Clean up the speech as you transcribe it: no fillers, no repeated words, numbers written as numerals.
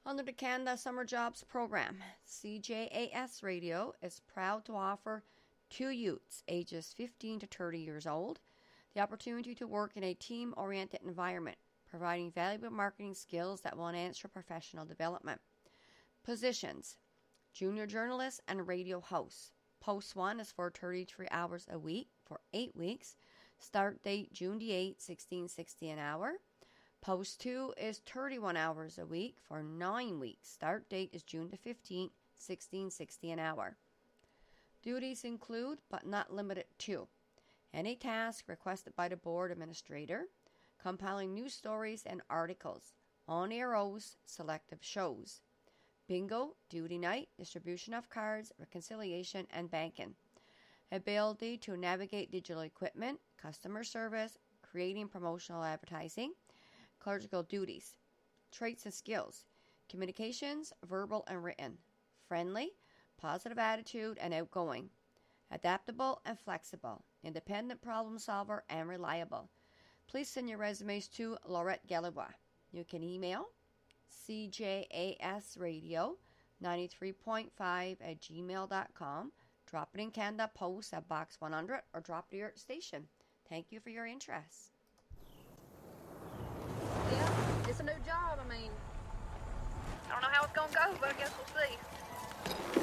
Under the Canada Summer Jobs Program, CJAS Radio is proud to offer 2 youths ages 15 to 30 years old the opportunity to work in a team-oriented environment, providing valuable marketing skills that will enhance your professional development. Positions: junior journalist and radio host. Post 1 is for 33 hours a week for 8 weeks. Start date June the 8th, $16.60 an hour. Post 2 is 31 hours a week for 9 weeks. Start date is June the 15th, $16.60 an hour. Duties include, but not limited to, any task requested by the board administrator, compiling news stories and articles, on-air hosts, selective shows, bingo, duty night, distribution of cards, reconciliation, and banking, ability to navigate digital equipment, customer service, creating promotional advertising, clerical duties, traits and skills, communications, verbal and written, friendly, positive attitude and outgoing, adaptable and flexible, independent problem solver and reliable. Please send your resumes to Laurette Gallois. You can email cjasradio93.5@gmail.com, drop it in Canada Post at Box 100, or drop it here at the station. Thank you for your interest. Yeah, it's a new job. I mean, I don't know how it's going to go, but I guess we'll see.